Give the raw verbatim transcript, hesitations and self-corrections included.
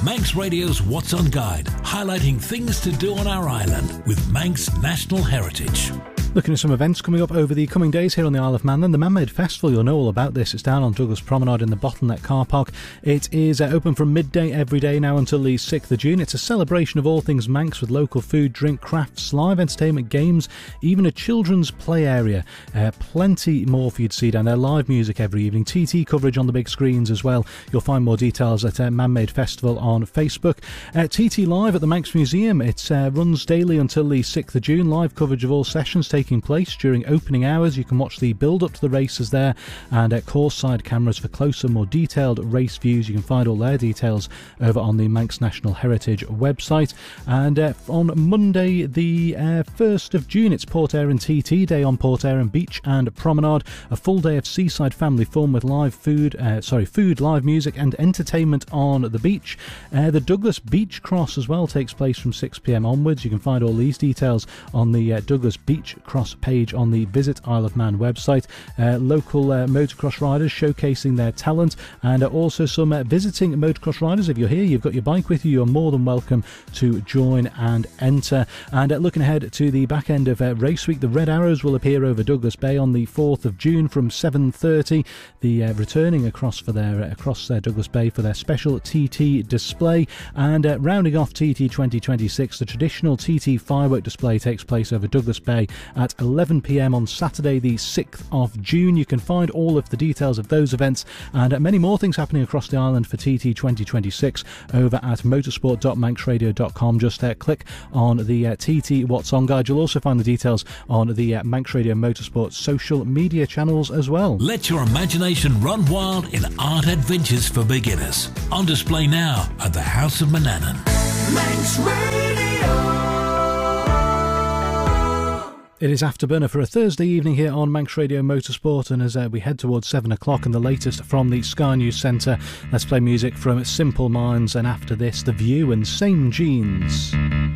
Manx Radio's What's On Guide, highlighting things to do on our island with Manx National Heritage. Looking at some events coming up over the coming days here on the Isle of Man, then the Man-Made Festival, you'll know all about this. It's down on Douglas Promenade in the Bottleneck car park. It is uh, open from midday every day now until the sixth of June. It's a celebration of all things Manx with local food, drink, crafts, live entertainment, games, even a children's play area. Uh, plenty more for you to see down there. Live music every evening, T T coverage on the big screens as well. You'll find more details at uh, Man-Made Festival on Facebook. Uh, T T Live at the Manx Museum. It uh, runs daily until the sixth of June. Live coverage of all sessions taking place during opening hours. You can watch the build up to the races there, and uh, course side cameras for closer, more detailed race views. You can find all their details over on the Manx National Heritage website. And uh, on Monday the uh, first of June, it's Port Erin T T Day on Port Erin Beach and Promenade. A full day of seaside family fun with live food, uh, sorry, food, live music and entertainment on the beach. Uh, the Douglas Beach Cross as well takes place from six p m onwards. You can find all these details on the uh, Douglas Beach Cross page on the Visit Isle of Man website. Uh, local uh, motocross riders showcasing their talent, and uh, also some uh, visiting motocross riders. If you're here, you've got your bike with you, you're more than welcome to join and enter. And uh, looking ahead to the back end of uh, race week, the Red Arrows will appear over Douglas Bay on the fourth of June from seven thirty. The uh, returning across for their uh, across uh, Douglas Bay for their special T T display. And uh, rounding off T T twenty twenty-six, the traditional T T firework display takes place over Douglas Bay at eleven p m on Saturday the sixth of June. You can find all of the details of those events and uh, many more things happening across the island for T T twenty twenty-six over at motorsport dot manx radio dot com. Just uh, click on the uh, T T What's On Guide. You'll also find the details on the uh, Manx Radio Motorsport social media channels as well. Let your imagination run wild in art adventures for beginners. On display now at the House of Manannan. Manx Radio. It is Afterburner for a Thursday evening here on Manx Radio Motorsport, and as uh, we head towards seven o'clock and the latest from the Sky News Centre, let's play music from Simple Minds, and after this, The View and Same Jeans.